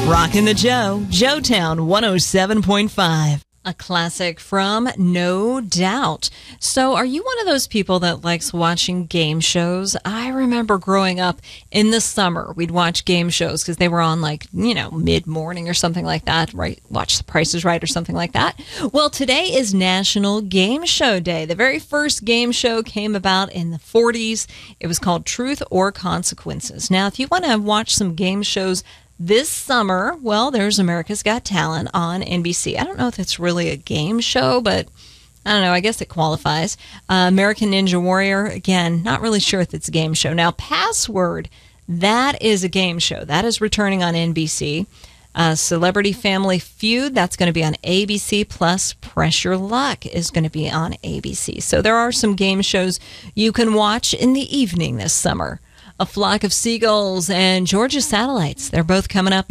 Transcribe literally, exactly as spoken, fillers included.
Rockin' the Joe, Joetown one oh seven point five. A classic from No Doubt. So are you one of those people that likes watching game shows? I remember growing up in the summer, we'd watch game shows because they were on like, you know, mid-morning or something like that, right? Watch The Price is Right or something like that. Well, today is National Game Show Day. The very first game show came about in the forties. It was called Truth or Consequences. Now, if you want to watch some game shows this summer, well, there's America's Got Talent on N B C. I don't know if it's really a game show, but I don't know. I guess it qualifies. Uh, American Ninja Warrior, again, not really sure if it's a game show. Now, Password, that is a game show. That is returning on N B C. Uh, Celebrity Family Feud, that's going to be on A B C, plus Press Your Luck is going to be on A B C. So there are some game shows you can watch in the evening this summer. A Flock of Seagulls and Georgia Satellites, they're both coming up